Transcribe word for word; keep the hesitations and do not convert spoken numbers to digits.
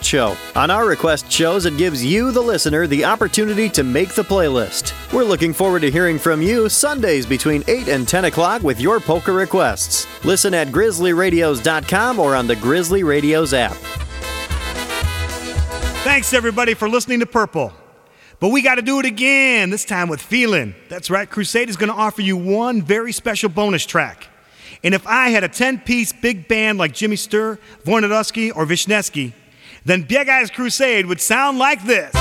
show. On our request shows, it gives you, the listener, the opportunity to make the playlist. We're looking forward to hearing from you Sundays between eight and ten o'clock with your polka requests. Listen at grizzly radios dot com or on the Grizzly Radios app. Thanks, everybody, for listening to Purple. But we got to do it again, this time with Feelin'. That's right, Crusade is going to offer you one very special bonus track. And if I had a ten-piece big band like Jimmy Sturr, Voinodowski, or Wisniewski, then Big Eyes Crusade would sound like this.